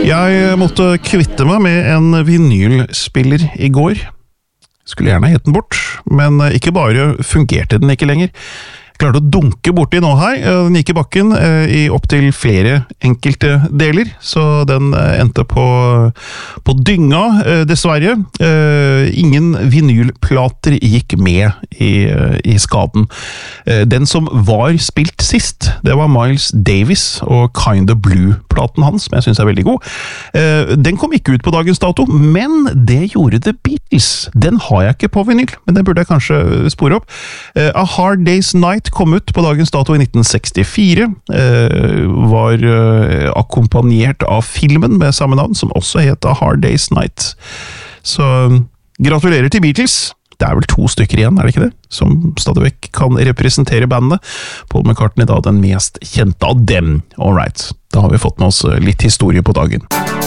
Jeg måtte kvitte meg med en vinylspiller I går. Skulle gjerne hete den bort, men ikke bare fungerte den ikke lenger. Jeg klarte å dunke borti nå her, den gikk I bakken I opp til flere enkelte deler, så den endte på dynga, dessverre. Ingen vinylplater gikk med I skaden. Den som var spilt sist, det var Miles Davis og Kinda Blue-platen hans, som jeg synes veldig god. Den kom ikke ut på dagens dato, men det gjorde The Beatles. Den har jeg ikke på vinyl, men den burde jeg kanskje spore opp. A Hard Day's Night kom ut på dagens dato I 1964, var akkompagnert av filmen med samme navn, som også het A Hard Day's Night. Så gratulerer til Beatles. Det vel 2 stykker igjen, det ikke det? Som stadigvæk kan representere bandet. Paul McCartney da den mest kjente av dem. All right, da har vi fått med oss litt historie på dagen.